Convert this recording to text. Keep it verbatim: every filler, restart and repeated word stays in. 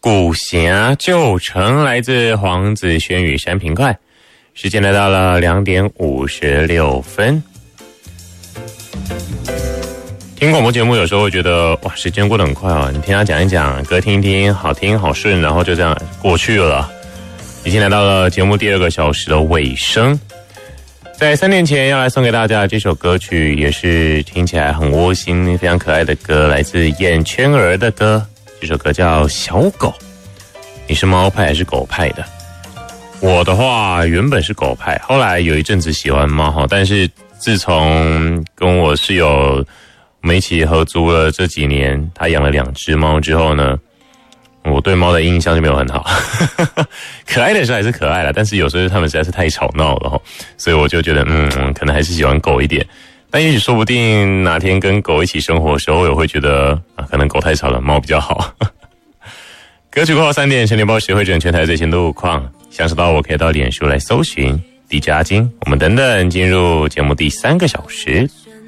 古峡旧城来自黄子轩与山平快，时间来到了两点五十六分。听广播节目有时候会觉得哇，时间过得很快哦。你听他讲一讲，歌听一听，好听好顺，然后就这样过去了。已经来到了节目第二个小时的尾声。在三年前要来送给大家的这首歌曲，也是听起来很窝心、非常可爱的歌，来自眼圈儿的歌。这首歌叫《小狗》。你是猫派还是狗派的？我的话原本是狗派，后来有一阵子喜欢猫，但是自从跟我室友我们一起合租了这几年，他养了两只猫之后呢，我对猫的印象就没有很好。可爱的时候还是可爱啦，但是有时候他们实在是太吵闹了，所以我就觉得嗯，可能还是喜欢狗一点。但也许说不定哪天跟狗一起生活的时候，我也会觉得啊，可能狗太吵了，猫比较好。歌曲过后三点，全联播协会整全台最新路况，想知道我可以到脸书来搜寻 D J 阿金。我们等等进入节目第三个小时。